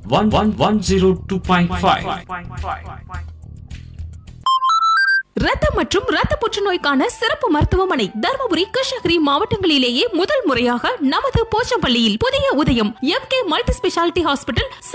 102.5. ரத்தம் மற்றும் ரத்த புற்றுநோய்க்கான சிறப்பு மருத்துவமனை தர்மபுரி, கிருஷ்ணகிரி மாவட்டங்களிலேயே முதல் முறையாக நமது போச்சம்பள்ளியில் புதிய உதயம் MK மல்டி ஸ்பெஷாலிட்டி ஹாஸ்பிட்டல்